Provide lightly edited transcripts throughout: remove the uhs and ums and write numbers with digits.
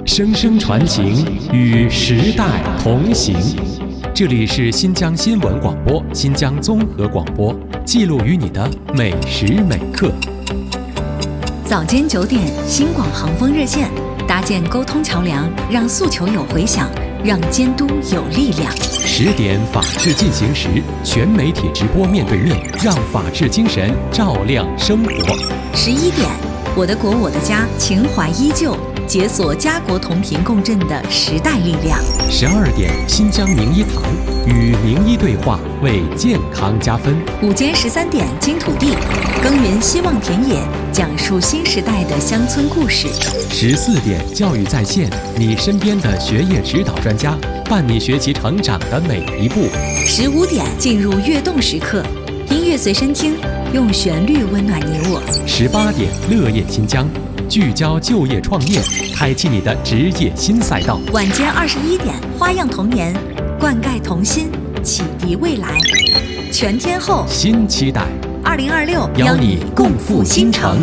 声声传情，与时代同行。这里是新疆新闻广播、新疆综合广播，记录于你的每时每刻。 早间9点，新广航风热线，搭建沟通桥梁，让诉求有回响，让监督有力量。 10点，法治进行时，全媒体直播面对面，让法治精神照亮生活。 11点，我的国我的家，情怀依旧，解锁家国同频共振的时代力量。 12点，新疆名医堂，与名医对话，为健康加分。 午间13点，金土地，耕耘希望田野，讲述新时代的乡村故事。 14点，教育在线，你身边的学业指导专家，伴你学习成长的每一步。 15点，进入跃动时刻，音乐随身听，用旋律温暖你我。 18点，乐业新疆，聚焦就业创业，开启你的职业新赛道。 晚间21点，花样童年，灌溉童心，启迪未来。全天候新期待 ，2026 邀你共赴新城。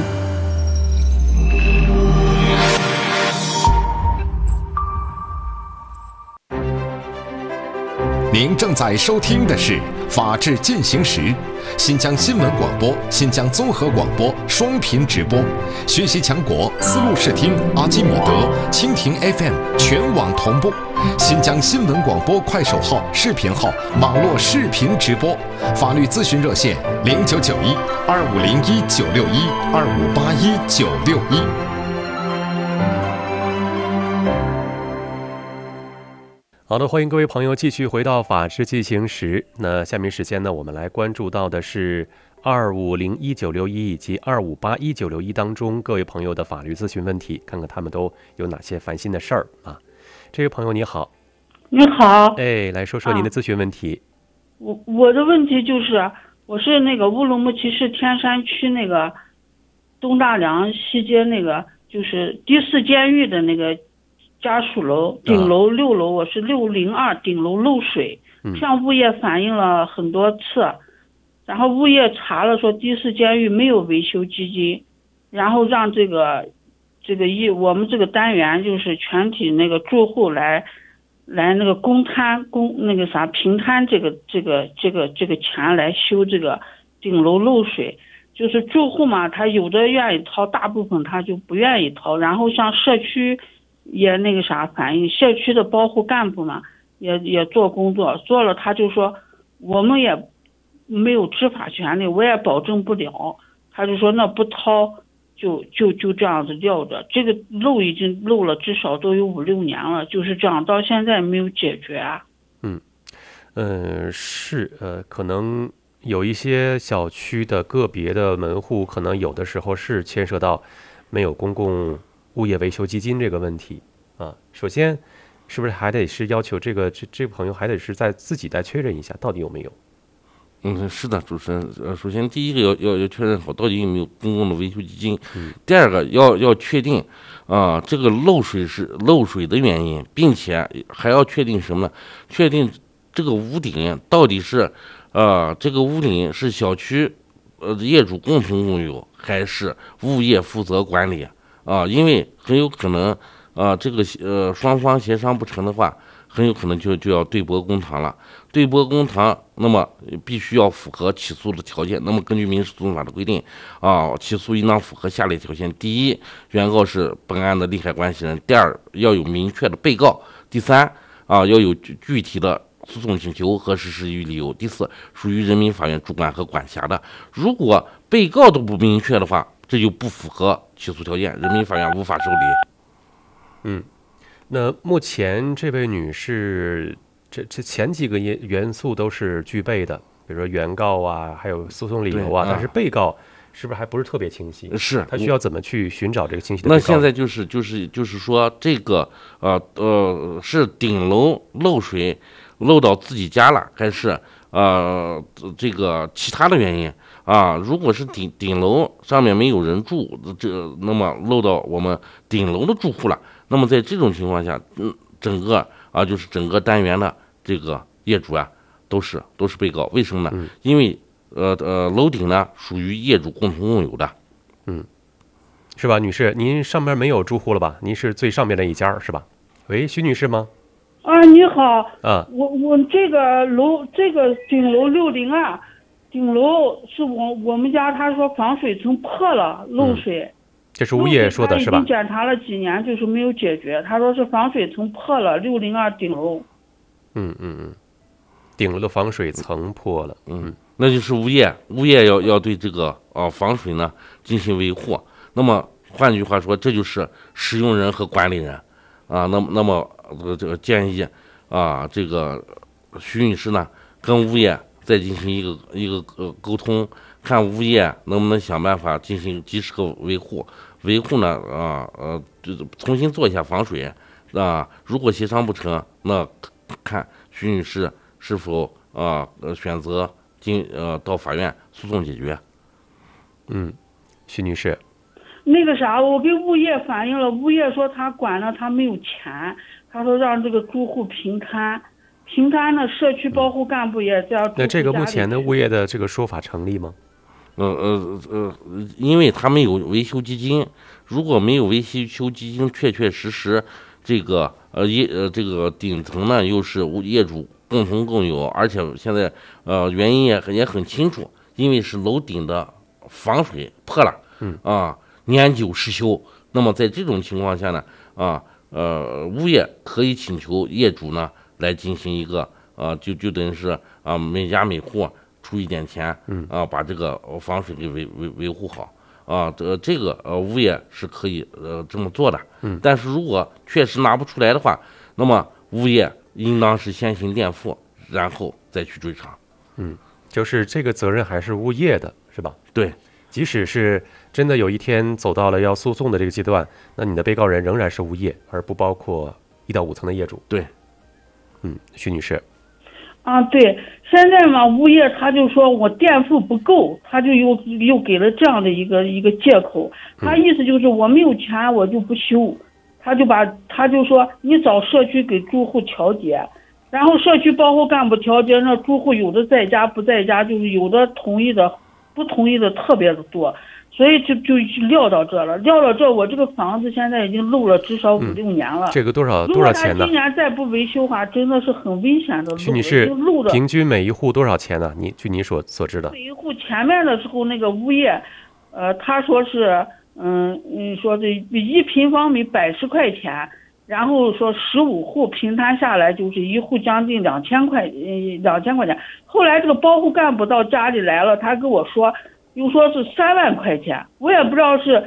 您正在收听的是《法治进行时》，新疆新闻广播、新疆综合广播双频直播，学习强国丝路视听、阿基米德、蜻蜓 FM 全网同步。新疆新闻广播快手号、视频号网络视频直播，法律咨询热线0991-2501-961-2581-961。 好的，欢迎各位朋友继续回到法治进行时。那下面时间呢，我们来关注到的是2501-961以及2581-961当中各位朋友的法律咨询问题，看看他们都有哪些烦心的事儿啊。这位朋友你好。 你好。 来说说您的咨询问题。 我的问题就是，我是那个乌鲁木齐市天山区那个东大梁西街那个就是第4监狱的那个家属楼顶楼6楼，我是602顶楼漏水，向物业反映了很多次，然后物业查了说第4监狱没有维修基金，然后让我们这个单元就是全体那个住户来那个平摊这个钱来修这个顶楼漏水，就是住户嘛，他有的愿意掏，大部分他就不愿意掏，然后像社区也反映，社区的保护干部嘛也做工作，做了他就说我们也没有执法权利，我也保证不了，他就说那不掏就这样子撂着，这个漏已经漏了至少都有5-6年了，就是这样，到现在没有解决啊。 可能有一些小区的个别的门户，可能有的时候是牵涉到没有公共物业维修基金这个问题啊。首先是不是还得是要求这朋友还得是自己再确认一下到底有没有？ 是的，主持人。首先第一个要确认好到底有没有公共的维修基金。第二个要确定这个漏水是漏水的原因，并且还要确定什么呢？确定这个屋顶到底是这个屋顶是小区业主共同拥有，还是物业负责管理因为很有可能这个双方协商不成的话，很有可能就要对簿公堂了。对簿公堂，那么必须要符合起诉的条件。那么根据民事诉讼法的规定起诉应当符合下列条件：第一，原告是本案的利害关系人；第二，要有明确的被告；第三要有具体的诉讼请求和实施理由；第四，属于人民法院主管和管辖的。如果被告都不明确的话，这就不符合起诉条件，人民法院无法受理。 那目前这位女士这前几个元素都是具备的，比如说原告还有诉讼理由但是被告是不是还不是特别清晰？ 是， 他需要怎么去寻找这个清晰的被告？ 那现在就是说这个是顶楼漏水漏到自己家了，还是这个其他的原因如果是顶楼上面没有人住，那么漏到我们顶楼的住户了，那么在这种情况下，整个就是整个单元的这个业主都是被告。为什么呢？因为楼顶呢属于业主共同拥有的。 是吧，女士？您上面没有住户了吧？您是最上面的一家是吧？喂，徐女士吗？ 啊，你好。 啊， 我这个楼顶楼602，顶楼是我们家，他说防水层破了，漏水。 这是物业说的是吧？ 已经检查了几年，就是没有解决。他说是防水层破了，602顶楼。 顶楼的防水层破了。 那就是物业要对这个防水呢进行维护。那么换句话说，这就是使用人和管理人啊。那么这个建议啊，这个徐女士呢跟物业再进行一个沟通，看物业能不能想办法进行及时的维护。维护呢重新做一下防水啊。如果协商不成，那看徐女士是否选择到法院诉讼解决。 徐女士， 那个啥，我跟物业反映了，物业说他管了，他没有钱，他说让这个住户平摊呢，社区保护干部也这样。 那这个目前的物业的这个说法成立吗？ 因为他们有维修基金，如果没有维修基金，确实这个这个顶层呢又是业主共同共有，而且现在原因也很清楚，因为是楼顶的防水破了，年久失修。那么在这种情况下呢，物业可以请求业主呢来进行一个就等于是每家每户出一点钱，把这个防水给维护好这个物业是可以这么做的。但是如果确实拿不出来的话，那么物业应当是先行垫付，然后再去追偿。 就是这个责任还是物业的，是吧？ 对， 即使是真的有一天走到了要诉讼的这个阶段，那你的被告人仍然是物业，而不包括1到5层的业主。 对， 徐女士。 对，现在嘛，物业他就说我垫付不够，他就又给了这样的一个借口，他意思就是我没有钱我就不修，他就说你找社区给住户调解，然后社区保护干部调解，那住户有的在家不在家，就是有的同意的不同意的特别的多，所以就撂到这了，我这个房子现在已经漏了至少5、6年了。这个多少钱呢？如果他今年再不维修的话，真的是很危险的。 徐女士，平均每一户多少钱呢？据你所知的。 每一户前面的时候那个物业，他说是，说这1平方米110块钱，然后说15户平摊下来就是一户将近2000块钱。后来这个保护干部到家里来了，他跟我说。又说是3万块钱，我也不知道是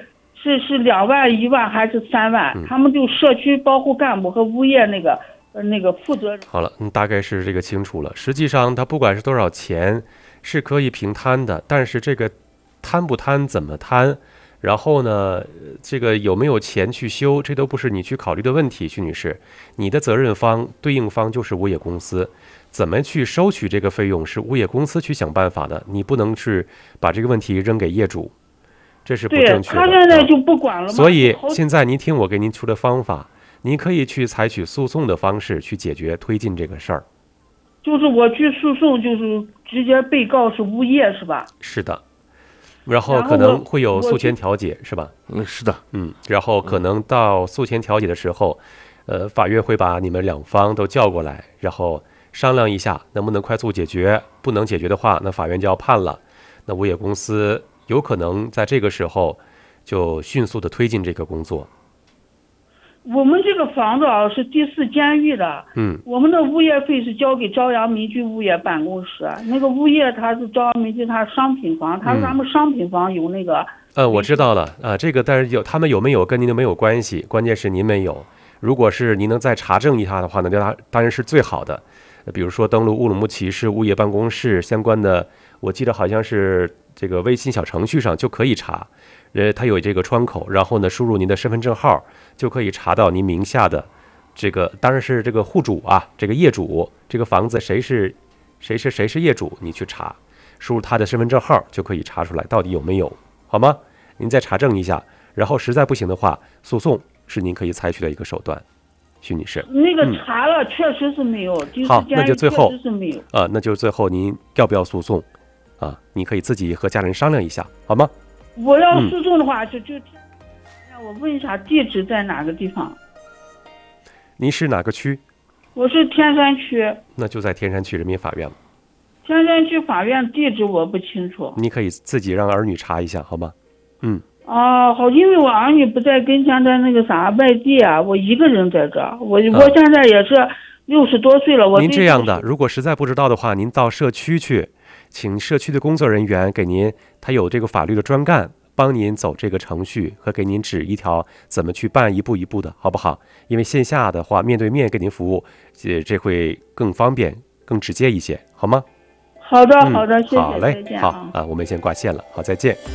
2万、1万还是3万，他们就社区保护干部和物业那个负责人。 好了，大概是这个清楚了。实际上，他不管是多少钱，是可以平摊的，但是这个摊不摊、怎么摊，然后呢，这个有没有钱去修，这都不是你去考虑的问题，徐女士。你的责任方、对应方就是物业公司。怎么去收取这个费用是物业公司去想办法的，你不能是把这个问题扔给业主，这是不正确的。 他现在就不管了嘛。 所以现在您听我给您出的方法，您可以去采取诉讼的方式去解决推进这个事儿。 就是我去诉讼，就是直接被告是物业是吧？ 是的，然后可能会有诉前调解是吧？ 是的， 然后可能到诉前调解的时候，法院会把你们两方都叫过来，然后商量一下能不能快速解决，不能解决的话，那法院就要判了。那物业公司有可能在这个时候就迅速的推进这个工作。 我们这个房子是第4监狱的，我们的物业费是交给朝阳民居物业办公室，那个物业他是朝阳民居，他是商品房，他们商品房有那个。 我知道了这个但是他们有没有跟您都没有关系，关键是您没有。如果是您能再查证一下的话呢，那当然是最好的。比如说登录乌鲁木齐市物业办公室相关的，我记得好像是这个微信小程序上就可以查，它有这个窗口，然后呢输入您的身份证号就可以查到您名下的这个，当然是这个户主这个业主，这个房子谁是业主，你去查，输入他的身份证号就可以查出来到底有没有，好吗？您再查证一下，然后实在不行的话，诉讼是您可以采取的一个手段。徐女士， 那个查了，确实是没有。 好，那就最后确实是没有那就最后您要不要诉讼你可以自己和家人商量一下，好吗？ 我要诉讼的话，就我问一下地址在哪个地方？ 您是哪个区？ 我是天山区。 那就在天山区人民法院了。 天山区法院地址我不清楚。 你可以自己让儿女查一下，好吗？ 好，因为我儿女不在跟前，在那个外地啊，我一个人在这儿。我现在也是60多岁了。 您这样的，如果实在不知道的话，您到社区去，请社区的工作人员给您，他有这个法律的专干，帮您走这个程序和给您指一条怎么去办，一步一步的，好不好？因为线下的话，面对面给您服务，这会更方便、更直接一些，好吗？ 好的，好的，谢谢。 好嘞， 再见好啊，我们先挂线了，好，再见。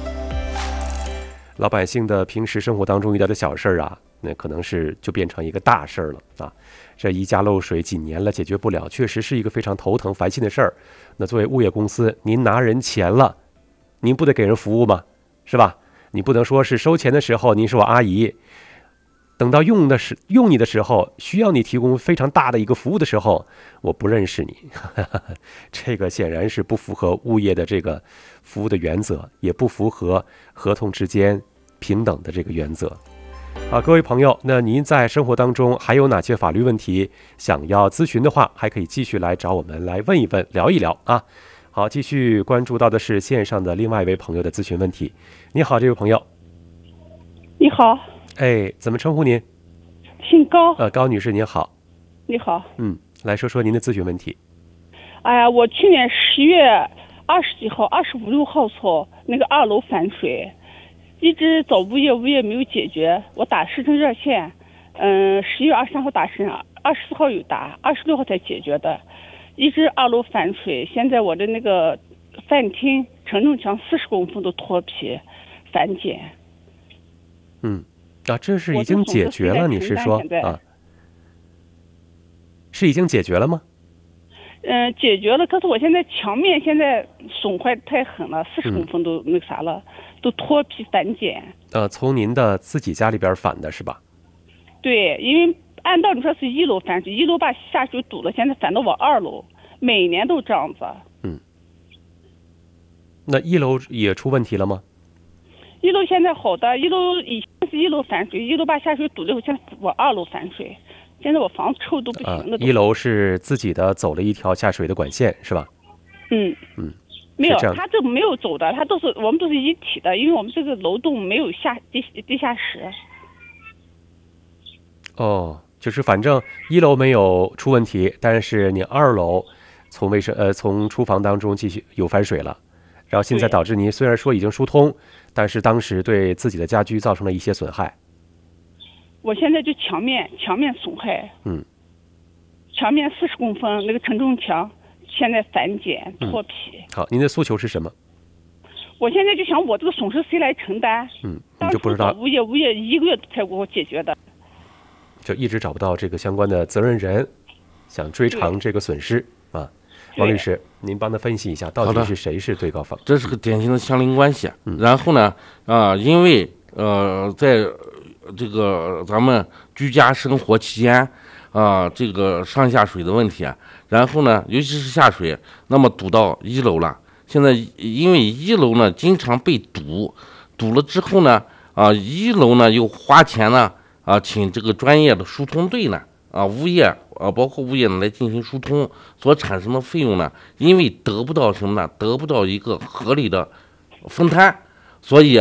老百姓的平时生活当中遇到的小事儿啊，那可能是就变成一个大事儿了啊。这一家漏水几年了解决不了，确实是一个非常头疼烦心的事儿。那作为物业公司，您拿人钱了，您不得给人服务吗？是吧？你不能说是收钱的时候您是我阿姨，等到用你的时候，需要你提供非常大的一个服务的时候，我不认识你。这个显然是不符合物业的这个服务的原则，也不符合合同之间平等的这个原则。各位朋友，那您在生活当中还有哪些法律问题想要咨询的话，还可以继续来找我们来问一问，聊一聊啊。好，继续关注到的是线上的另外一位朋友的咨询问题。你好，这位朋友。 你好。 怎么称呼您？ 姓高。 高女士您好。 你好。 来说说您的咨询问题。 哎呀，我去年10月20几号、25、6号时候，那个2楼反水，一直找物业没有解决。我打市政热线，10月23号打市，24号有打，26号才解决的。一直2楼反水，现在我的那个饭厅承重墙40公分的脱皮反碱。 这是已经解决了？你是说是已经解决了吗？ 解决了，可是我现在墙面现在损坏太狠了，40公分都那个啥了，都脱皮反碱。 从您的自己家里边反的是吧？ 对，因为按道理说是1楼反水，1楼把下水堵了，现在反到我2楼，每年都这样子。 那1楼也出问题了吗 ？1楼现在好的，1楼以前是1楼反水，1楼把下水堵了以后，现在我2楼反水，现在我房子臭都不行了。 1楼是自己的走了一条下水的管线是吧？ 没有，他这没有走的，我们都是一体的，因为我们这个楼栋没有地下室。 就是反正1楼没有出问题，但是你2楼从厨房当中继续有反水了，然后现在导致你虽然说已经疏通，但是当时对自己的家居造成了一些损害。 我现在就墙面损害，墙面40公分那个承重墙现在反碱脱皮。 好，您的诉求是什么？ 我现在就想我这个损失谁来承担？ 你就不知道物业1个月才给我解决的， 就一直找不到这个相关的责任人，想追偿这个损失啊。王律师，您帮他分析一下，到底是谁是最高方？ 这是个典型的相邻关系。然后呢，因为在这个咱们居家生活期间这个上下水的问题然后呢，尤其是下水，那么堵到1楼了。现在因为1楼呢经常被堵了之后呢，1楼呢又花钱呢请这个专业的疏通队呢物业包括物业呢来进行疏通，所产生的费用呢，因为得不到什么呢？得不到一个合理的分摊，所以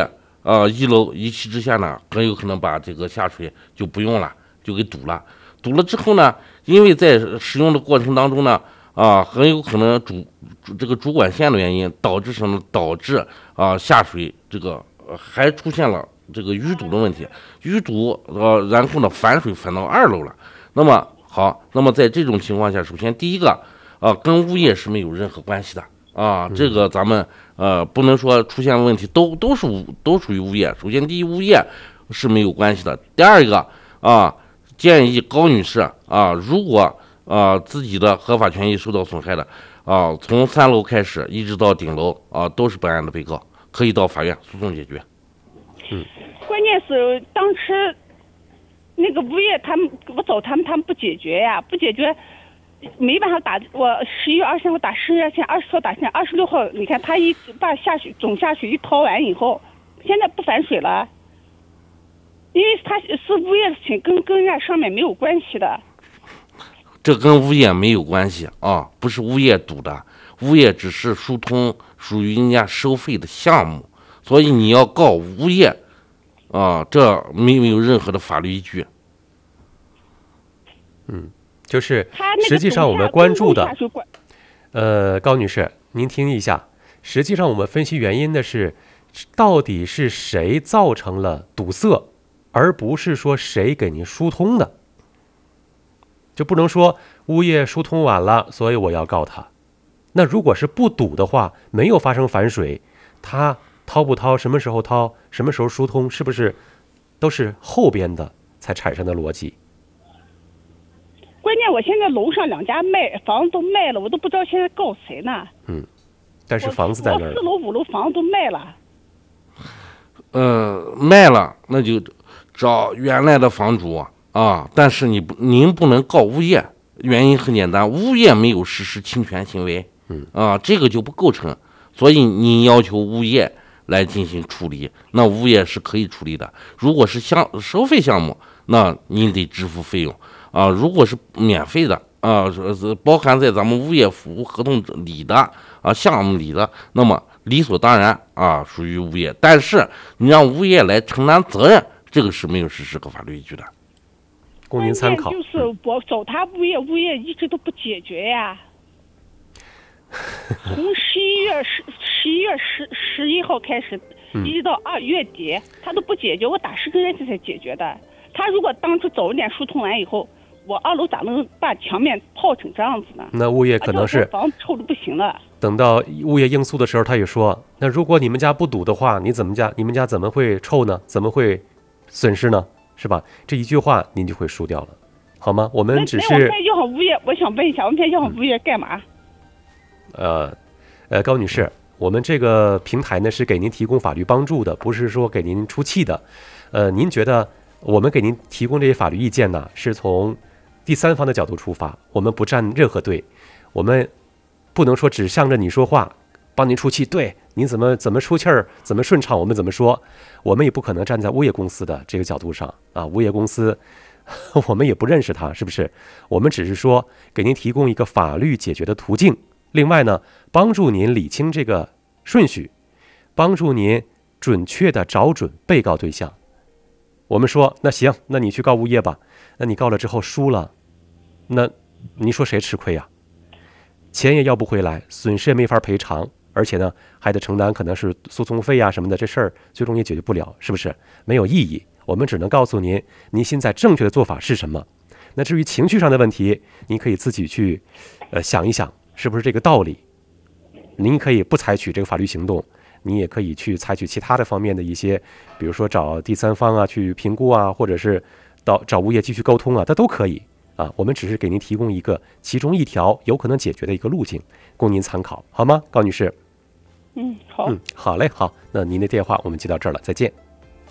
1楼一气之下呢，很有可能把这个下水就不用了，就给堵了。堵了之后呢，因为在使用的过程当中呢，很有可能这个主管线的原因导致什么？导致下水这个还出现了这个淤堵的问题，淤堵然后呢反水反到2楼了。那么好，那么在这种情况下，首先第一个跟物业是没有任何关系的这个咱们不能说出现问题都属于物业。首先第一，物业是没有关系的。第二个建议高女士如果自己的合法权益受到损害的从3楼开始一直到顶楼都是本案的被告，可以到法院诉讼解决。 关键是当时那个物业我找他们不解决呀，不解决没办法打。我11月23号打市热线，20号打市26号，你看他把总下水一掏完以后，现在不反水了。 因为他是物业的事情，跟人家上面没有关系的。 这跟物业没有关系啊，不是物业堵的，物业只是疏通属于人家收费的项目，所以你要告物业啊，这没有任何的法律依据。 就是实际上我们关注的，高女士，您听一下，实际上我们分析原因的是，到底是谁造成了堵塞，而不是说谁给您疏通的。就不能说物业疏通晚了，所以我要告他。那如果是不堵的话，没有发生反水，他掏不掏，什么时候掏，什么时候疏通，是不是都是后边的才产生的逻辑？ 关键我现在楼上2家房子都卖了，我都不知道现在告谁呢。 但是房子在那儿。 4楼5楼房子都卖了。 卖了那就找原来的房主啊，但是您不能告物业，原因很简单，物业没有实施侵权行为，这个就不构成，所以您要求物业来进行处理，那物业是可以处理的。如果是收费项目，那您得支付费用啊。如果是免费的啊，包含在咱们物业服务合同里的项目里的，那么理所当然属于物业。但是你让物业来承担责任，这个是没有实施和法律依据的。 供您参考。 就是我找他物业一直都不解决呀。从11月11号开始，一直到2月底，他都不解决，我打10个月才解决的。他如果当初早一点疏通完以后，我2楼咋能把墙面泡成这样子呢？ 那物业可能是房子臭的不行了。 等到物业应诉的时候，他也说，那如果你们家不堵的话，你们家怎么会臭呢？怎么会损失呢？是吧？这一句话您就会输掉了，好吗？我们只是。 我现在要好物业，我想问一下，我们现在要好物业干嘛？ 高女士，我们这个平台呢是给您提供法律帮助的，不是说给您出气的。您觉得我们给您提供这些法律意见呢，是从第三方的角度出发，我们不站任何队，我们不能说只向着你说话，帮您出气，对，您怎么出气儿，怎么顺畅，我们怎么说，我们也不可能站在物业公司的这个角度上物业公司我们也不认识他，是不是？我们只是说给您提供一个法律解决的途径。另外呢，帮助您理清这个顺序，帮助您准确的找准被告对象。我们说，那行，那你去告物业吧。那你告了之后输了，那你说谁吃亏呀？钱也要不回来，损失也没法赔偿，而且呢，还得承担可能是诉讼费什么的，这事儿最终也解决不了，是不是？没有意义。我们只能告诉您，您现在正确的做法是什么。那至于情绪上的问题，您可以自己去想一想。是不是这个道理？您可以不采取这个法律行动，你也可以去采取其他的方面的一些，比如说找第三方去评估或者是找物业继续沟通这都可以我们只是给您提供一个其中一条有可能解决的一个路径，供您参考，好吗，高女士？ 好。 好嘞，好，那您的电话我们接到这儿了，再见。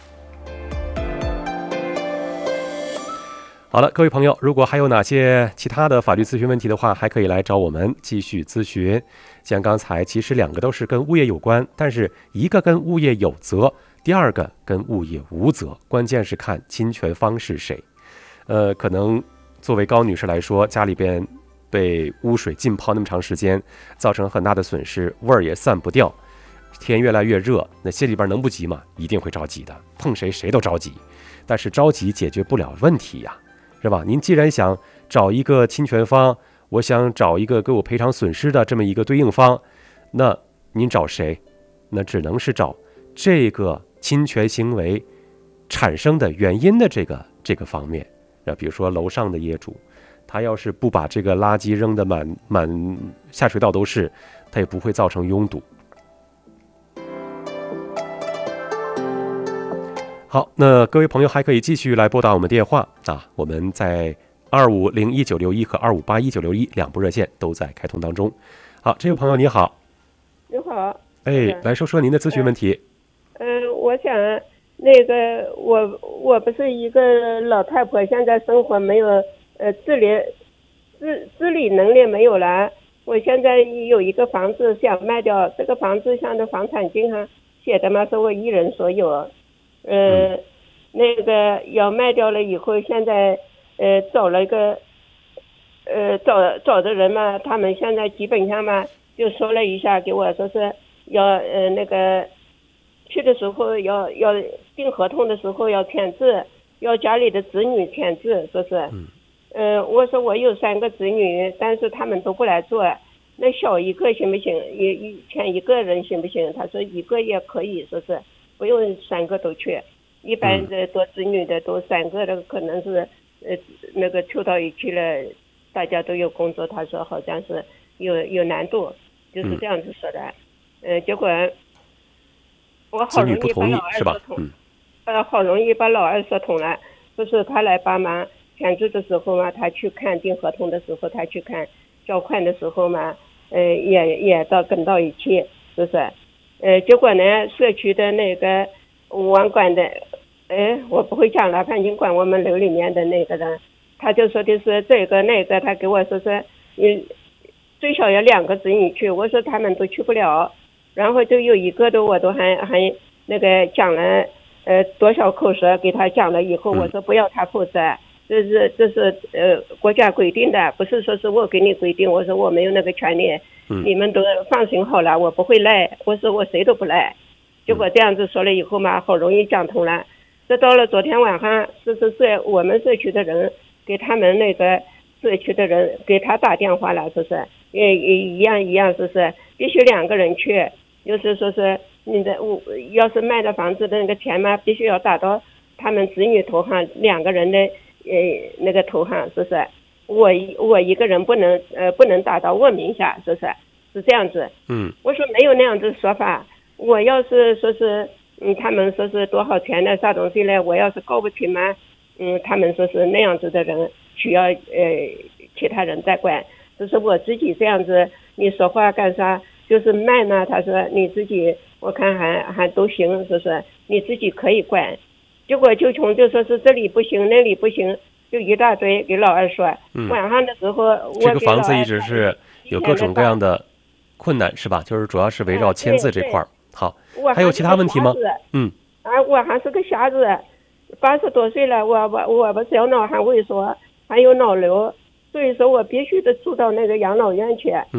好了，各位朋友，如果还有哪些其他的法律咨询问题的话，还可以来找我们继续咨询。像刚才其实2个都是跟物业有关，但是一个跟物业有责，第2个跟物业无责，关键是看侵权方是谁。可能作为高女士来说，家里边被污水浸泡那么长时间，造成很大的损失，味儿也散不掉，天越来越热，那心里边能不急吗？一定会着急的，碰谁都着急，但是着急解决不了问题呀。是吧？您既然想找一个侵权方，我想找一个给我赔偿损失的这么一个对应方，那您找谁？那只能是找这个侵权行为产生的原因的这个方面。比如说楼上的业主，他要是不把这个垃圾扔得满下水道都是，他也不会造成拥堵。好，那各位朋友还可以继续来拨打我们电话我们在25019661和25819612部热线都在开通当中。好，这位朋友你好。 你好。 来说说您的咨询问题。 我想我不是一个老太婆，现在生活没有自理能力没有了。我现在有一个房子想卖掉，这个房子上的房产证上写的嘛是我一人所有。 那个要卖掉了以后，现在找了一个找的人嘛，他们现在基本上嘛就说了一下，给我说是要那个去的时候要订合同的时候要签字，要家里的子女签字，说是我说我有3个子女，但是他们都不来做，那小一个行不行？签1个人行不行？他说1个也可以，说是不用3个都去。一般的多子女的都3个的，可能是那个凑到一起了，大家都有工作。他说好像是有难度，就是这样子说的。结果我好容易把老二说通，好容易把老二说通了，就是他来帮忙签字的时候嘛，他去看订合同的时候，他去看交款的时候嘛，也跟到一起，是不是？结果呢，社区的那个网管的，我不会讲了，反正管我们楼里面的那个人，他就说的是这个那个，他给我说是最少要2个子女去，我说他们都去不了，然后就有1个的我都还那个讲了多少口舌给他讲了以后，我说不要他负责，这是国家规定的，不是说是我给你规定，我说我没有那个权利，你们都放心好了，我不会赖，我说我谁都不赖。结果这样子说了以后嘛，好容易讲通了。这到了昨天晚上，是我们社区的人给他们那个社区的人给他打电话了，说是也一样，说是必须2个人去，就是说是你的要是卖的房子的那个钱嘛，必须要打到他们子女头上，2个人的那个头上，说是我一个人不能打到我名下，说是这样子。我说没有那样子说法，我要是说是他们说是多少钱的啥东西呢，我要是搞不清嘛，他们说是那样子的人需要其他人在管，就是我自己这样子，你说话干啥？就是卖呢，他说你自己我看还都行，说是你自己可以管。结果就从就说是这里不行那里不行，就一大堆给老二说。晚上的时候我这个房子一直是有各种各样的困难是吧？就是主要是围绕签字这块儿。好，还有其他问题吗？ 我还是个瞎子，80多岁了，我不小脑还萎缩，还有脑瘤，所以说我必须得住到那个养老院去。